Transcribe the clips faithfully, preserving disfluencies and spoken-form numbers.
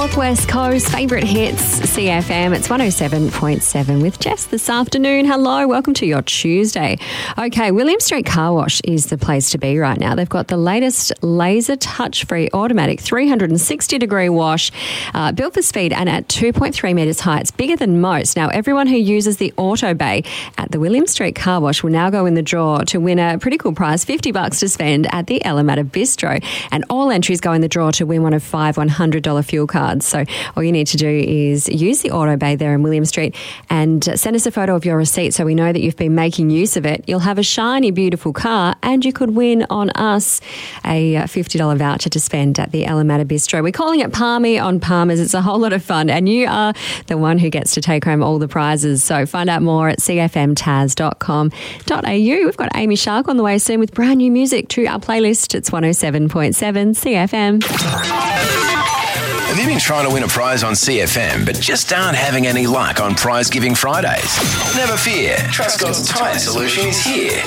Northwest Coast favourite hits, C F M. It's one oh seven point seven with Jess this afternoon. Hello, welcome to your Tuesday. Okay, William Street Car Wash is the place to be right now. They've got the latest laser touch-free automatic three hundred sixty degree wash, uh, built for speed and at two point three metres high. It's bigger than most. Now, everyone who uses the Auto Bay at the William Street Car Wash will now go in the draw to win a pretty cool prize, fifty bucks to spend at the Elamata Bistro. And all entries go in the draw to win one of five one hundred dollars fuel cards. So all you need to do is use the Auto Bay there in William Street and send us a photo of your receipt so we know that you've been making use of it. You'll have a shiny, beautiful car and you could win on us a fifty dollars voucher to spend at the Elamata Bistro. We're calling it Palmy on Palmers. It's a whole lot of fun and you are the one who gets to take home all the prizes. So find out more at c f m taz dot com dot a u. We've got Amy Shark on the way soon with brand new music to our playlist. It's one oh seven point seven C F M. Have you been trying to win a prize on C F M but just aren't having any luck on Prize Giving Fridays? Never fear, Trustcott's Tyre Solution is here.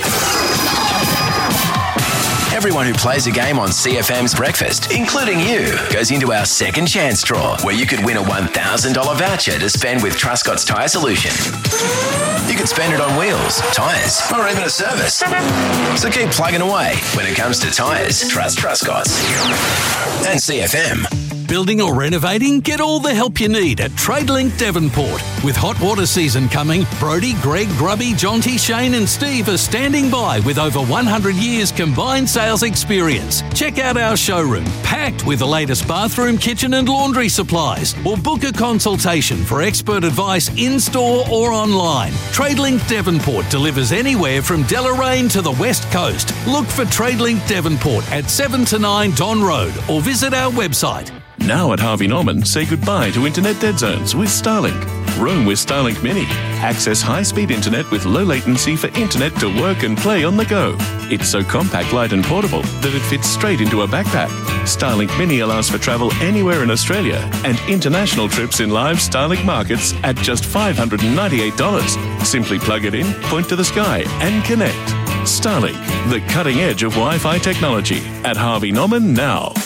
Everyone who plays a game on C F M's Breakfast, including you, goes into our second chance draw where you could win a one thousand dollars voucher to spend with Trustcott's Tyre Solution. You could spend it on wheels, tyres, or even a service. So keep plugging away. When it comes to tyres, trust Trustcott's. And C F M. Building or renovating? Get all the help you need at Tradelink Devonport. With hot water season coming, Brody, Greg, Grubby, Jonty, Shane and Steve are standing by with over one hundred years combined sales experience. Check out our showroom, packed with the latest bathroom, kitchen and laundry supplies. Or book a consultation for expert advice in-store or online. Tradelink Devonport delivers anywhere from Deloraine to the West Coast. Look for Tradelink Devonport at seven to nine Don Road or visit our website. Now at Harvey Norman, say goodbye to internet dead zones with Starlink. Roam with Starlink Mini. Access high-speed internet with low latency for internet to work and play on the go. It's so compact, light and portable that it fits straight into a backpack. Starlink Mini allows for travel anywhere in Australia and international trips in live Starlink markets at just five hundred ninety-eight dollars. Simply plug it in, point to the sky and connect. Starlink, the cutting edge of Wi-Fi technology at Harvey Norman now.